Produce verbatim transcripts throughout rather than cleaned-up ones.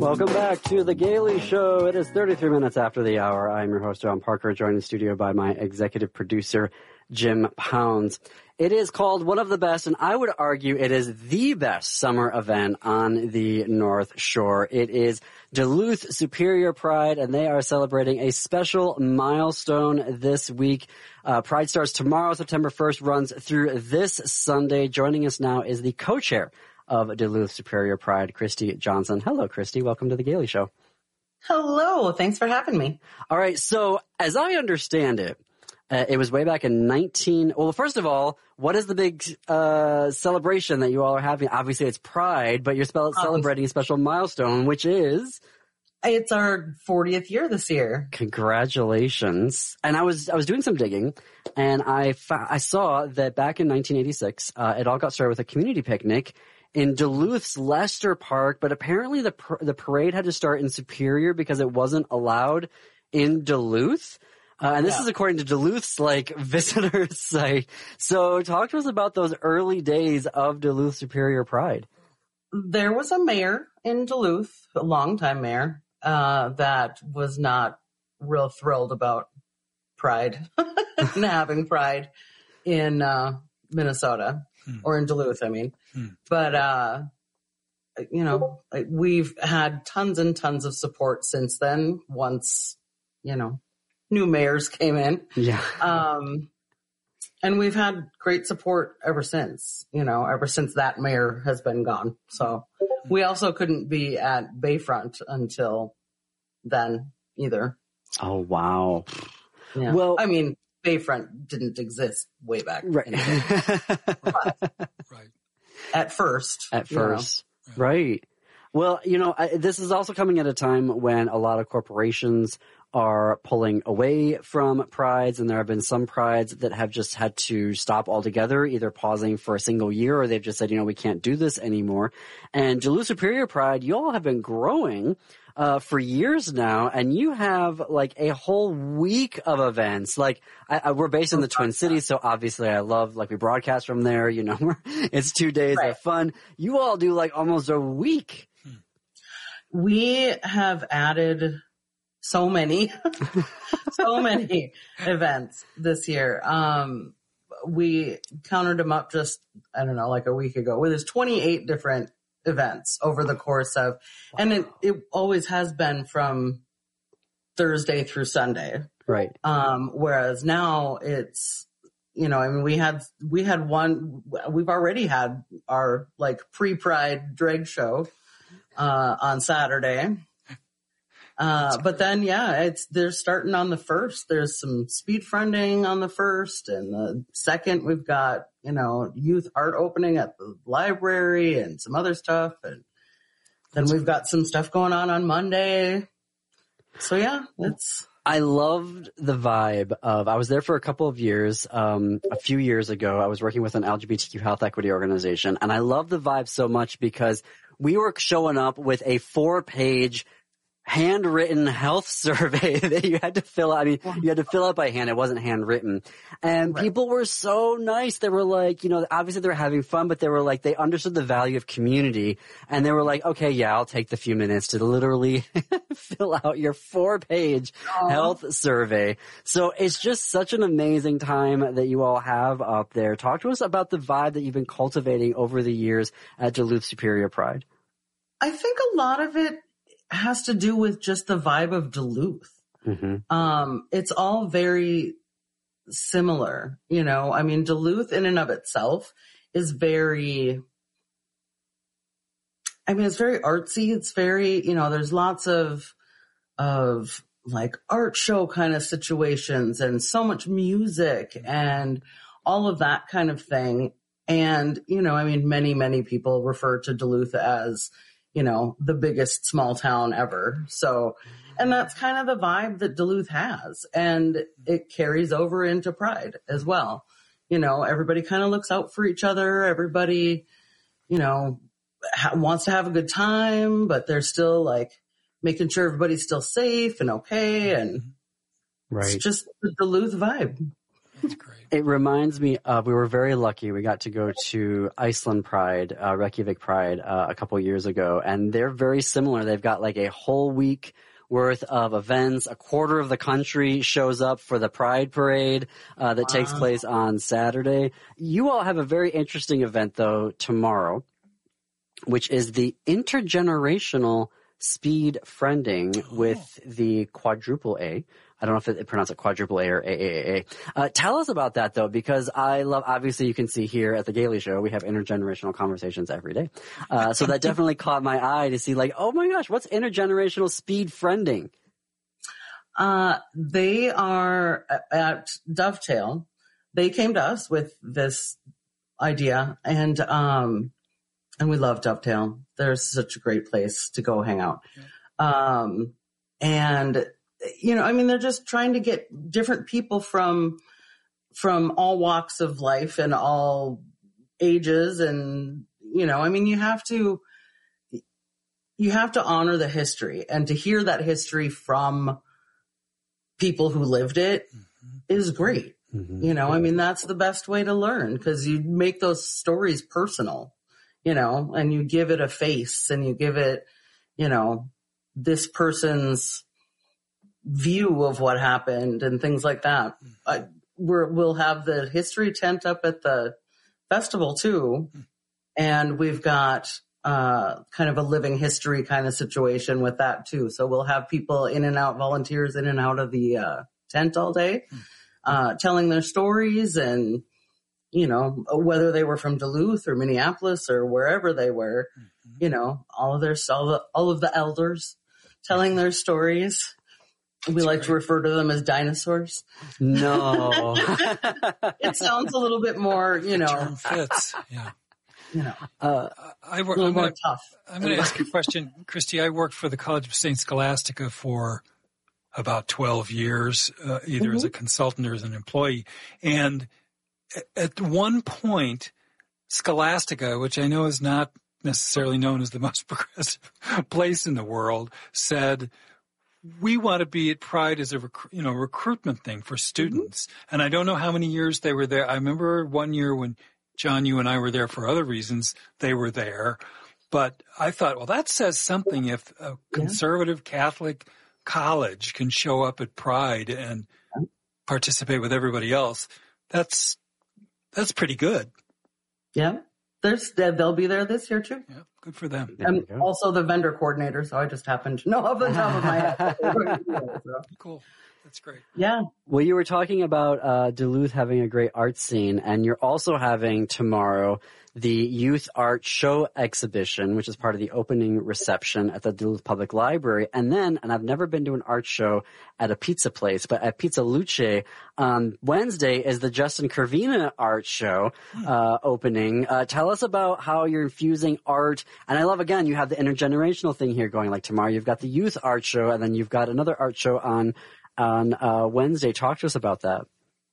Welcome back to The Gailey Show. It is thirty-three minutes after the hour. I'm your host, John Parker, joined in the studio by my executive producer, Jim Pounds. It is called one of the best, and I would argue it is the best summer event on the North Shore. It is Duluth Superior Pride, and they are celebrating a special milestone this week. Uh, Pride starts tomorrow, September first, runs through this Sunday. Joining us now is the co-chair of Duluth Superior Pride, Christy Johnson. Hello, Christy. Welcome to The Gailey Show. Hello. Thanks for having me. All right. So as I understand it, uh, it was way back in nineteen. Well, first of all, what is the big uh, celebration that you all are having? Obviously, it's Pride, but you're spell- celebrating a special milestone, which is... It's our fortieth year this year. Congratulations. And I was I was doing some digging, and I, fa- I saw that back in nineteen eighty-six, uh, it all got started with a community picnic in Duluth's Lester Park, but apparently the par- the parade had to start in Superior because it wasn't allowed in Duluth. Uh, and this yeah. is according to Duluth's like visitor site. So talk to us about those early days of Duluth Superior Pride. There was a mayor in Duluth, a longtime mayor, uh, that was not real thrilled about Pride and having Pride in uh, Minnesota. Hmm. Or in Duluth, I mean. Hmm. But, uh, you know, we've had tons and tons of support since then, once, you know, new mayors came in. Yeah. Um, and we've had great support ever since, you know, ever since that mayor has been gone. So we also couldn't be at Bayfront until then either. Oh, wow. Yeah. Well, I mean, Bayfront didn't exist way back. Right. right. At first. At first. You know. Right. Well, you know, I, this is also coming at a time when a lot of corporations are pulling away from prides, and there have been some prides that have just had to stop altogether, either pausing for a single year, or they've just said, you know, we can't do this anymore. And Duluth Superior Pride, you all have been growing uh for years now, and you have like a whole week of events. Like I, I, we're based in the Twin Cities, so obviously I love, like, we broadcast from there, you know. It's two days right. of fun. You all do like almost a week. We have added so many, so many events this year. Um, we counted them up just, I don't know, like a week ago. Well, there's twenty-eight different events over the course of, wow. and it, it always has been from Thursday through Sunday. Right. Um, whereas now it's, you know, I mean, we had, we had one, we've already had our like pre-Pride drag show, uh, on Saturday. Uh, but then, yeah, it's, they're starting on the first. There's some speed fronting on the first, and the second we've got, you know, youth art opening at the library and some other stuff. And then we've got some stuff going on on Monday. So yeah, it's. I loved the vibe of, I was there for a couple of years, um, a few years ago. I was working with an L G B T Q health equity organization, and I love the vibe so much because we were showing up with a four page handwritten health survey that you had to fill out. I mean, you had to fill out by hand. It wasn't handwritten. And right. people were so nice. They were like, you know, obviously they were having fun, but they were like, they understood the value of community. And they were like, okay, yeah, I'll take the few minutes to literally fill out your four page Aww. health survey. So it's just such an amazing time that you all have up there. Talk to us about the vibe that you've been cultivating over the years at Duluth Superior Pride. I think a lot of it has to do with just the vibe of Duluth. Mm-hmm. Um, it's all very similar, you know. I mean, Duluth in and of itself is very, I mean, it's very artsy. It's very, you know, there's lots of, of like art show kind of situations and so much music and all of that kind of thing. And, you know, I mean, many, many people refer to Duluth as, you know, the biggest small town ever. So, and that's kind of the vibe that Duluth has. And it carries over into Pride as well. You know, everybody kind of looks out for each other. Everybody, you know, ha- wants to have a good time, but they're still like making sure everybody's still safe and okay. And right. it's just the Duluth vibe. That's great. It reminds me of, we were very lucky. We got to go to Iceland Pride, uh, Reykjavik Pride, uh, a couple years ago, and they're very similar. They've got like a whole week worth of events. A quarter of the country shows up for the Pride Parade, uh, that wow. takes place on Saturday. You all have a very interesting event though tomorrow, which is the intergenerational speed friending oh. with the quadruple A. I don't know if it, it pronounce it quadruple A or A A A A. Uh, tell us about that though, because I love, obviously you can see here at the Gailey Show, we have intergenerational conversations every day. Uh, so that definitely caught my eye to see like, oh my gosh, what's intergenerational speed friending? Uh, they are at Dovetail. They came to us with this idea and, um, and we love Dovetail. They're such a great place to go hang out. Um, and you know, I mean, they're just trying to get different people from, from all walks of life and all ages. And, you know, I mean, you have to, you have to honor the history, and to hear that history from people who lived it mm-hmm. is great. Mm-hmm. You know, I mean, that's the best way to learn, because you make those stories personal, you know, and you give it a face and you give it, you know, this person's view of what happened and things like that. I, we're, we'll have the history tent up at the festival too. And we've got, uh, kind of a living history kind of situation with that too. So we'll have people in and out, volunteers in and out of the, uh, tent all day, uh, telling their stories, and, you know, whether they were from Duluth or Minneapolis or wherever they were, you know, all of their, all, the, all of the elders telling their stories. We That's like great. to refer to them as dinosaurs. No. It sounds a little bit more, you know. The term fits, yeah. You know, uh, I work, a little I'm more gonna, tough. I'm going to ask you a question. Christy, I worked for the College of Saint Scholastica for about twelve years, uh, either mm-hmm. as a consultant or as an employee. And at one point, Scholastica, which I know is not necessarily known as the most progressive place in the world, said, we want to be at Pride as a rec- you know recruitment thing for students. Mm-hmm. And I don't know how many years they were there. I remember one year when John, you and I were there for other reasons, they were there. But I thought, well, that says something if a conservative yeah. Catholic college can show up at Pride and participate with everybody else. That's that's pretty good. Yeah. There's, they'll be there this year too. Yeah, good for them. I'm also the vendor coordinator, so I just happened to know off the top of my head. Cool. That's great. Yeah. Well, you were talking about uh, Duluth having a great art scene, and you're also having tomorrow the Youth Art Show exhibition, which is part of the opening reception at the Duluth Public Library. And then, and I've never been to an art show at a pizza place, but at Pizza Luce on Wednesday is the Justin Curvina art show uh, opening. Uh, tell us about how you're infusing art. And I love, again, you have the intergenerational thing here going. Like tomorrow you've got the youth art show, and then you've got another art show on on uh, Wednesday. Talk to us about that.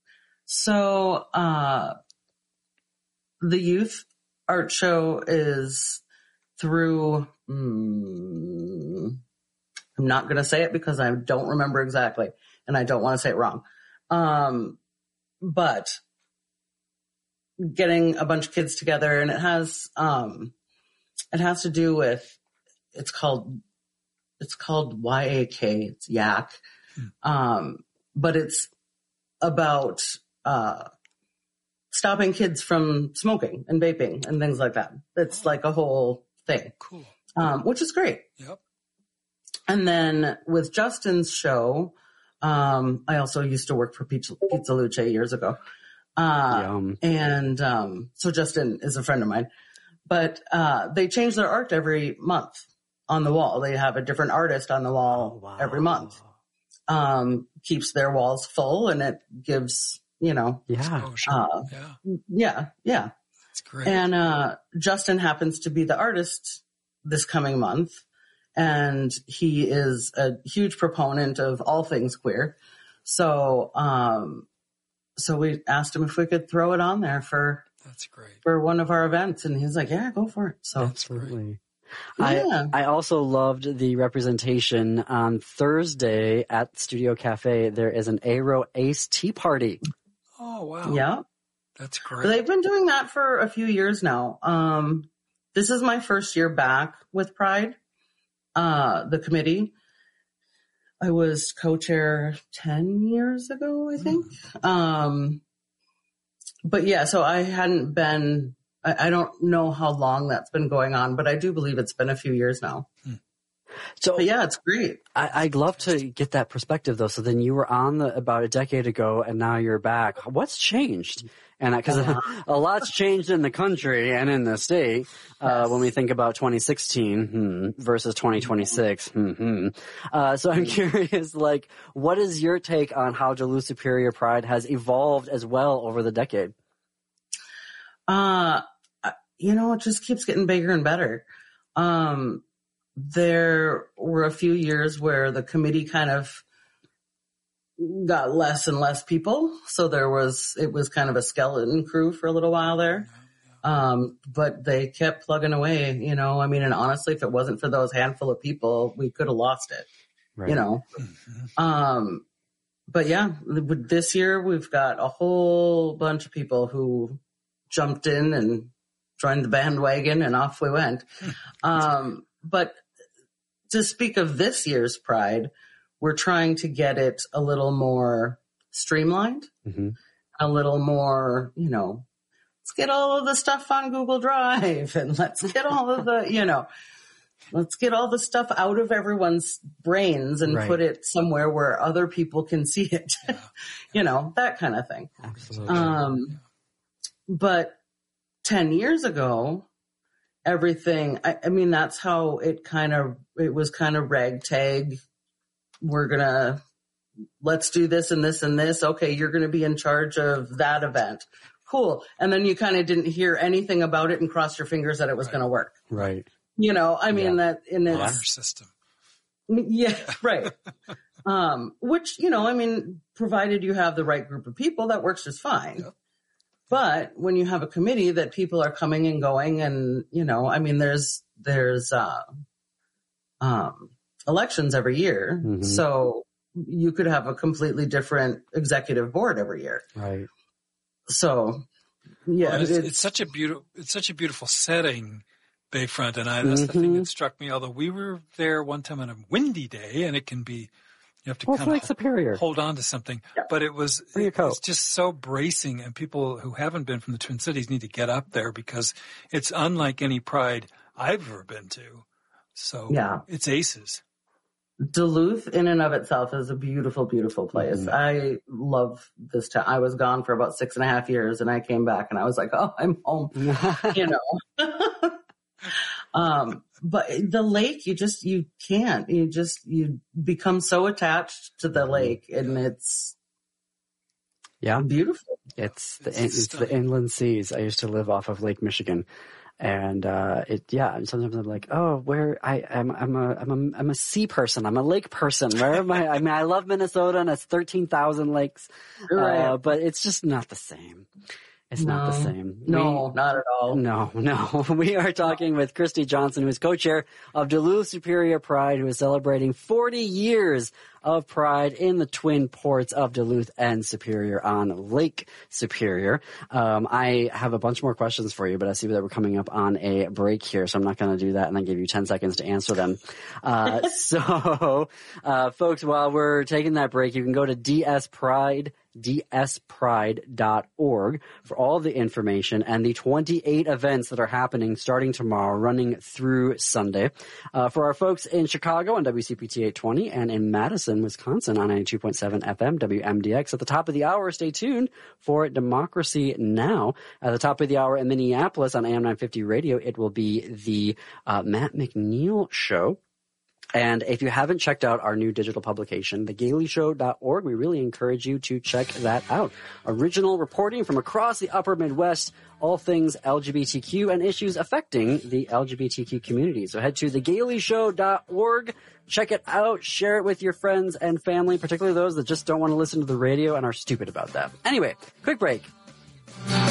So uh, the youth art show is through, mm, I'm not going to say it because I don't remember exactly, and I don't want to say it wrong. Um, but getting a bunch of kids together, and it has, um, it has to do with, it's called, it's called Y A K, it's Yak. Hmm. Um, but it's about, uh, stopping kids from smoking and vaping and things like that. It's like a whole thing. Cool. Um, which is great. Yep. And then with Justin's show, um, I also used to work for Pizza, Pizza Luce years ago. Uh, Yum. and, um, so Justin is a friend of mine, but, uh, they change their art every month on the wall. They have a different artist on the wall oh, wow. every month. Um, keeps their walls full, and it gives, you know, yeah, uh, yeah, yeah, yeah. That's great. And, uh, Justin happens to be the artist this coming month, and he is a huge proponent of all things queer. So, um, so we asked him if we could throw it on there for, that's great, for one of our events. And he's like, yeah, go for it. So absolutely. Yeah. I, I also loved the representation on Thursday at Studio Cafe. There is an Aero Ace Tea Party. Oh, Oh, wow. Yeah. That's great. They've been doing that for a few years now. Um, this is my first year back with Pride, uh, the committee. I was co-chair ten years ago, I think. Mm. Um, but yeah, so I hadn't been, I, I don't know how long that's been going on, but I do believe it's been a few years now. Mm. So but yeah, it's great. I, I'd love to get that perspective though. So then you were on the, about a decade ago and now you're back. What's changed? And because uh, a lot's changed in the country and in the state, uh, yes. when we think about twenty sixteen hmm, versus twenty twenty-six. Mm-hmm. Uh, so I'm curious, like, what is your take on how Duluth Superior Pride has evolved as well over the decade? Uh, you know, it just keeps getting bigger and better. Um, there were a few years where the committee kind of got less and less people. So there was, it was kind of a skeleton crew for a little while there. Um, but they kept plugging away, you know, I mean, and honestly, if it wasn't for those handful of people, we could have lost it, right. you know? Mm-hmm. Um, but yeah, this year we've got a whole bunch of people who jumped in and joined the bandwagon and off we went. Um, but to speak of this year's Pride, we're trying to get it a little more streamlined, mm-hmm. a little more, you know, let's get all of the stuff on Google Drive and let's get all of the, you know, let's get all the stuff out of everyone's brains and right. put it somewhere where other people can see it, you know, that kind of thing. Absolutely. Um, but ten years ago, everything, I, I mean, that's how it kind of, it was kind of ragtag. We're going to, let's do this and this and this. Okay, you're going to be in charge of that event. Cool. And then you kind of didn't hear anything about it and cross your fingers that it was right. going to work. Right. You know, I mean, yeah. that in its honor system. Yeah, right. um, which, you know, I mean, provided you have the right group of people, that works just fine. Yep. But when you have a committee that people are coming and going and, you know, I mean, there's, there's, uh, um, elections every year. Mm-hmm. So you could have a completely different executive board every year. Right. So yeah, well, it's, it's, it's such a beautiful, it's such a beautiful setting, Bayfront. And I, that's mm-hmm. the thing that struck me. Although we were there one time on a windy day and it can be, you have to well, kind like of Superior. hold on to something, yeah. but it was, it, it's just so bracing, and people who haven't been from the Twin Cities need to get up there because it's unlike any Pride I've ever been to. So yeah. it's aces. Duluth in and of itself is a beautiful, beautiful place. Mm-hmm. I love this town. I was gone for about six and a half years and I came back and I was like, oh, I'm home, you know. um, but the lake, you just, you can't, you just, you become so attached to the lake and it's yeah, beautiful. It's the, it's the inland seas. I used to live off of Lake Michigan. And, uh, it, yeah, and sometimes I'm like, oh, where, I, I'm, I'm a, I'm a, I'm a sea person. I'm a lake person. Where am I? I mean, I love Minnesota and it's thirteen thousand lakes. Right. Uh, but it's just not the same. It's no, not the same. No, we, not at all. No, no. We are talking with Christy Johnson, who is co-chair of Duluth Superior Pride, who is celebrating forty years of Pride in the Twin Ports of Duluth and Superior on Lake Superior. Um, I have a bunch more questions for you, but I see that we're coming up on a break here, so I'm not going to do that and then give you ten seconds to answer them. Uh, so, uh, folks, while we're taking that break, you can go to D S Pride d s pride dot org for all of the information and the twenty-eight events that are happening starting tomorrow, running through Sunday. Uh, for our folks in Chicago on W C P T eight twenty and in Madison, Wisconsin on ninety-two point seven F M W M D X. At the top of the hour, stay tuned for Democracy Now! At the top of the hour in Minneapolis on A M nine fifty Radio, it will be the uh, Matt McNeil Show. And if you haven't checked out our new digital publication, the gailey show dot org, we really encourage you to check that out. Original reporting from across the upper Midwest, all things L G B T Q and issues affecting the L G B T Q community. So head to the gailey show dot org, check it out, share it with your friends and family, particularly those that just don't want to listen to the radio and are stupid about that. Anyway, quick break.